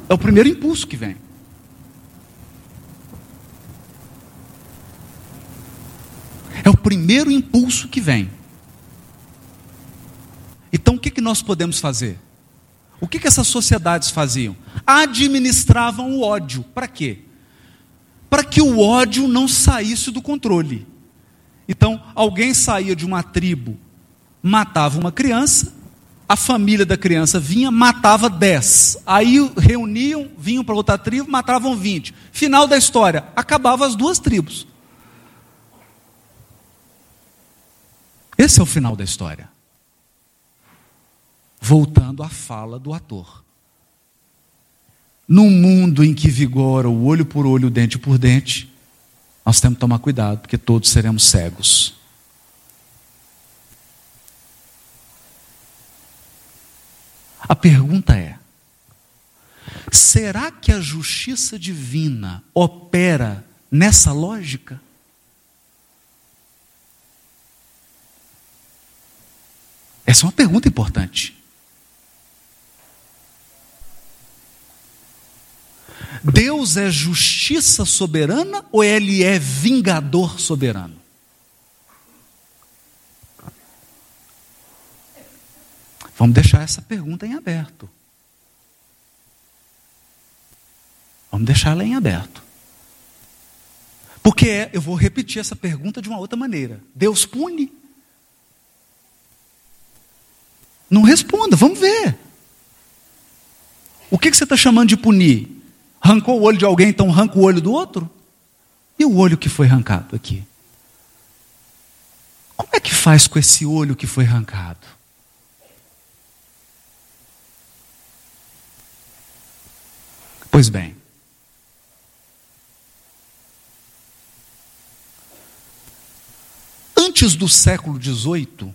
É o primeiro impulso que vem. É o primeiro impulso que vem. Então o que nós podemos fazer? O que essas sociedades faziam? Administravam o ódio. Para quê? Para que o ódio não saísse do controle. Então, alguém saía de uma tribo, matava uma criança, a família da criança vinha, matava 10. Aí reuniam, vinham para outra tribo, matavam 20. Final da história, acabava as duas tribos. Esse é o final da história. Voltando à fala do ator. Num mundo em que vigora o olho por olho, o dente por dente, nós temos que tomar cuidado, porque todos seremos cegos. A pergunta é: será que a justiça divina opera nessa lógica? Essa é uma pergunta importante. Deus é justiça soberana ou Ele é vingador soberano? Vamos deixar essa pergunta em aberto. Vamos deixar ela em aberto. Porque eu vou repetir essa pergunta de uma outra maneira. Deus pune? Não responda, vamos ver. O que você está chamando de punir? Arrancou o olho de alguém, então arranca o olho do outro? E o olho que foi arrancado aqui? Como é que faz com esse olho que foi arrancado? Pois bem, antes do século XVIII,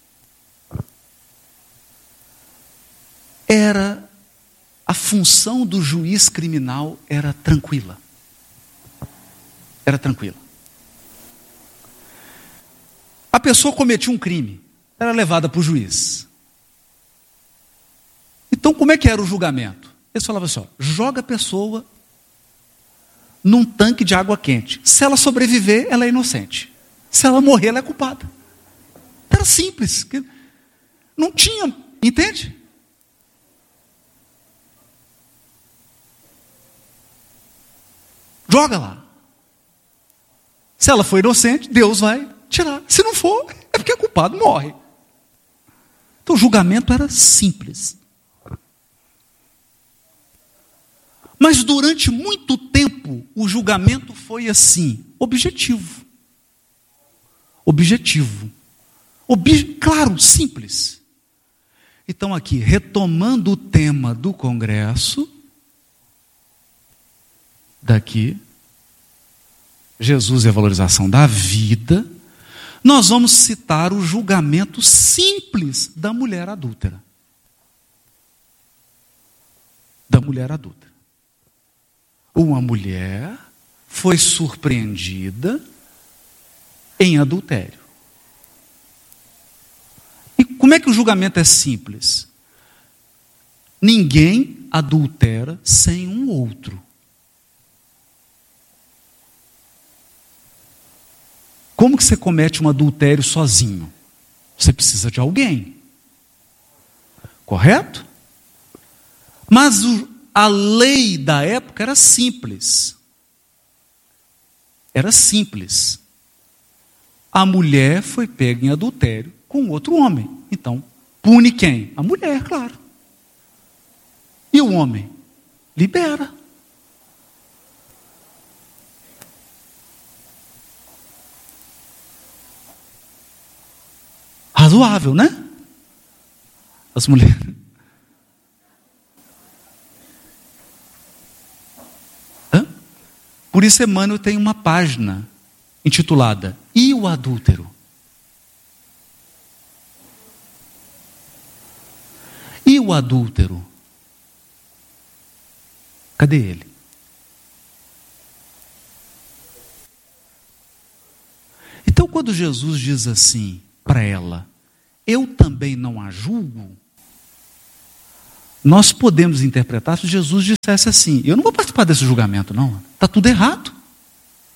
a função do juiz criminal era tranquila. Era tranquila. A pessoa cometia um crime, era levada para o juiz. Então, como é que era o julgamento? Eles falavam assim: joga a pessoa num tanque de água quente. Se ela sobreviver, ela é inocente. Se ela morrer, ela é culpada. Era simples. Não tinha, entende? Joga lá. Se ela for inocente, Deus vai tirar. Se não for, é porque o culpado morre. Então o julgamento era simples. Mas durante muito tempo, o julgamento foi assim, objetivo. Objetivo. Claro, simples. Então aqui, retomando o tema do congresso, daqui, Jesus e a valorização da vida, nós vamos citar o julgamento simples da mulher adúltera. Da mulher adúltera. Uma mulher foi surpreendida em adultério. E como é que o julgamento é simples? Ninguém adultera sem um outro. Como que você comete um adultério sozinho? Você precisa de alguém. Correto? Mas a lei da época era simples. Era simples. A mulher foi pega em adultério com outro homem. Então, pune quem? A mulher, claro. E o homem? Libera. Razoável, né? As mulheres. Por isso Emmanuel tem uma página intitulada E o Adúltero? E o adúltero? Cadê ele? Então, quando Jesus diz assim para ela: eu também não a julgo, nós podemos interpretar se Jesus dissesse assim: eu não vou participar desse julgamento, não. Está tudo errado.